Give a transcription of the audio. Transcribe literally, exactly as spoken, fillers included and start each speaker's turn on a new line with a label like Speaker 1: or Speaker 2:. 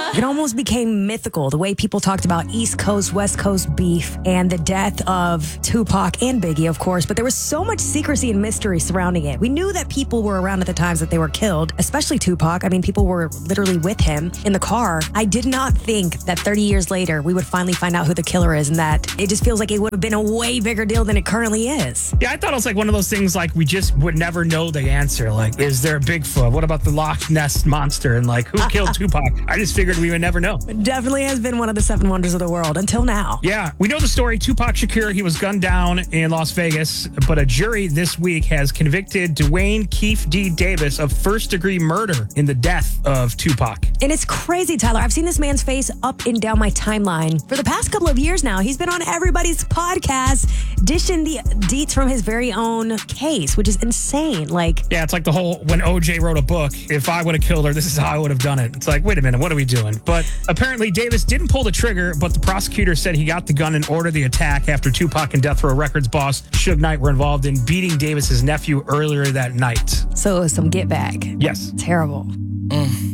Speaker 1: It almost became mythical, the way people talked about East Coast, West Coast beef and the death of Tupac and Biggie, of course. But there was so much secrecy and mystery surrounding it. We knew that people were around at the times that they were killed, especially Tupac. I mean, people were literally with him in the car. I did not think that thirty years later, we would finally find out who the killer is, and that it just feels like it would have been a way bigger deal than it currently is.
Speaker 2: Yeah, I thought it was like one of those things like we just would never know the answer. Like, is there a Bigfoot? What about the Loch Ness Monster? And like, who killed Tupac? I just figured we would never know.
Speaker 1: It definitely has been one of the seven wonders of the world until now.
Speaker 2: Yeah, we know the story. Tupac Shakur, he was gunned down in Las Vegas, but a jury this week has convicted Dwayne Keefe D. Davis of first-degree murder in the death of Tupac.
Speaker 1: And it's crazy, Tyler. I've seen this man's face up and down my timeline for the past couple of years now. He's been on everybody's podcast, dishing the deets from his very own case, which is insane. Like,
Speaker 2: yeah, it's like the whole when O J wrote a book, if I would have killed her, this is how I would have done it. It's like, wait a minute, what are we doing? But apparently Davis didn't pull the trigger, but the prosecutor said he got the gun and ordered the attack after Tupac and Death Row Records boss Suge Knight were involved in beating Davis's nephew earlier that night.
Speaker 1: So it was some get back.
Speaker 2: Yes.
Speaker 1: Terrible.
Speaker 3: Mm.